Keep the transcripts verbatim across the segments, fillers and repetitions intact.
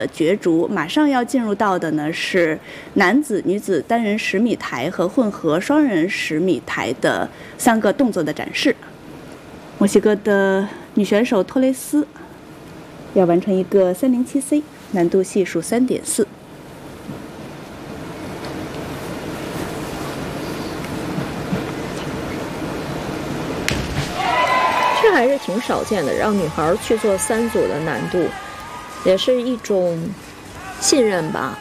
角逐，马上要进入到的呢是男子、女子单人十米台和混合双人十米台的三个动作的展示。墨西哥的女选手托雷斯要完成一个三零七 C， 难度系数三点四。 这还是挺少见的，让女孩去做三组的难度，也是一种信任吧。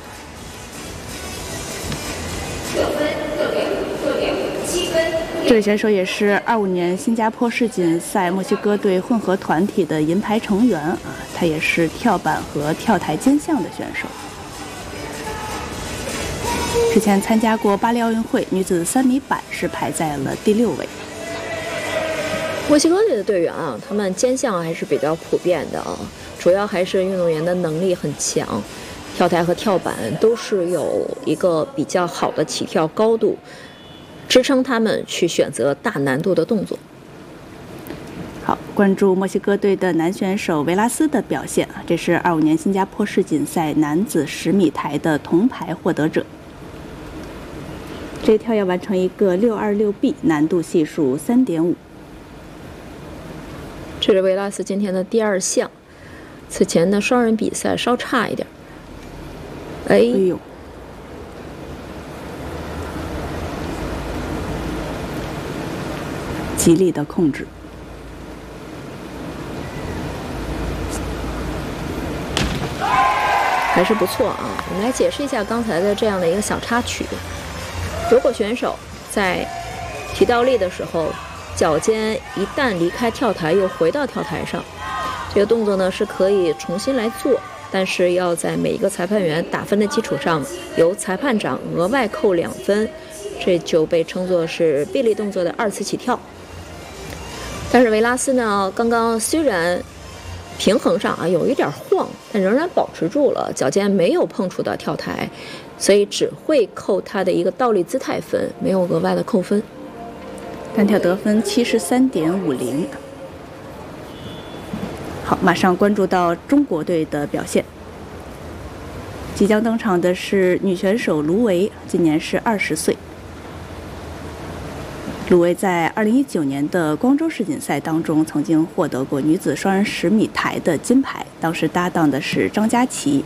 这位选手也是二五年新加坡世锦赛墨西哥队混合团体的银牌成员啊，他也是跳板和跳台兼项的选手。之前参加过巴黎奥运会，女子三米板是排在了第六位。 墨西哥队的队员啊，他们兼项还是比较普遍的啊，主要还是运动员的能力很强，跳台和跳板都是有一个比较好的起跳高度，支撑他们去选择大难度的动作。 好，关注墨西哥队的男选手维拉斯的表现啊，这是二五年新加坡世锦赛男子十米台的铜牌获得者。这一跳要完成一个六二六 B， 难度系数三点五。 这是维拉斯今天的第二项，此前的双人比赛稍差一点。哎， 哎呦，极力的控制。 还是不错啊！我们来解释一下刚才的这样的一个小插曲。如果选手在提倒立的时候，脚尖一旦离开跳台又回到跳台上，这个动作呢是可以重新来做，但是要在每一个裁判员打分的基础上，由裁判长额外扣两分，这就被称作是臂力动作的二次起跳。但是维拉斯呢，刚刚虽然平衡上啊有一点晃，但仍然保持住了，脚尖没有碰触到跳台，所以只会扣他的一个倒立姿态分，没有额外的扣分。 单跳得分七十三点五零。好，马上关注到中国队的表现。即将登场的是女选手卢维，今年是二十岁。卢维在二零一九年的光州世锦赛当中，曾经获得过女子双人十米台的金牌，当时搭档的是张佳琪。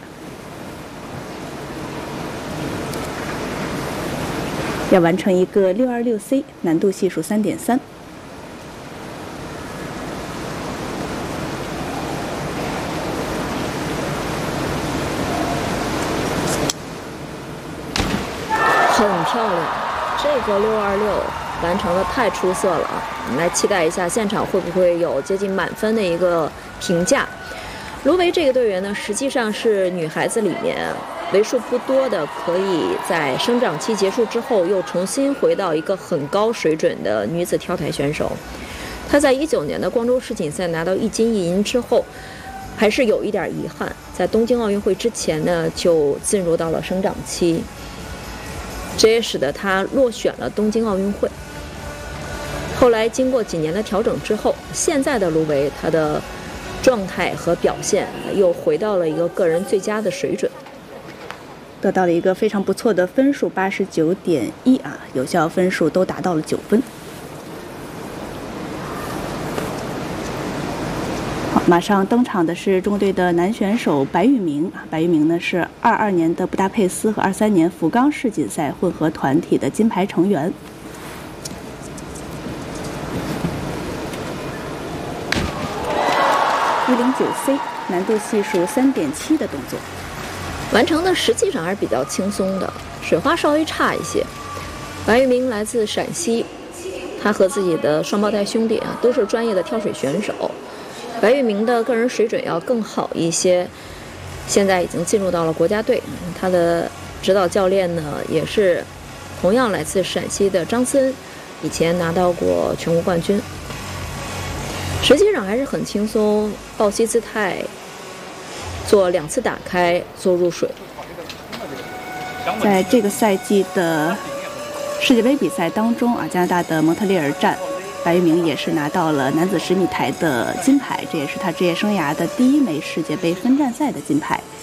要完成一个六二六 C， 难度系数三点三。 很漂亮，这个六二六完成的太出色了啊！我们来期待一下现场会不会有接近满分的一个评价。卢维这个队员呢，实际上是女孩子里面为数不多的可以在生长期结束之后又重新回到一个很高水准的女子跳台选手。她在一九年的光州世锦赛拿到一金一银之后，还是有一点遗憾，在东京奥运会之前呢就进入到了生长期，这也使得她落选了东京奥运会。后来经过几年的调整之后，现在的卢维她的状态和表现又回到了一个个人最佳的水准， 得到了一个非常不错的分数，八十九点一啊，有效分数都达到了九分。好，马上登场的是中国队的男选手白玉明啊，白玉明呢是二二年的布达佩斯和二三年福冈世锦赛混合团体的金牌成员。一零九 C， 难度系数三点七的动作。 完成的实际上还是比较轻松的，水花稍微差一些。白玉明来自陕西，他和自己的双胞胎兄弟啊都是专业的跳水选手。白玉明的个人水准要更好一些，现在已经进入到了国家队。他的指导教练呢也是同样来自陕西的张森，以前拿到过全国冠军。实际上还是很轻松，抱膝姿态，做两次打开，做入水。 在这个赛季的世界杯比赛当中啊，加拿大的蒙特利尔站，白玉明也是拿到了男子十米台的金牌，这也是他职业生涯的第一枚世界杯分站赛的金牌。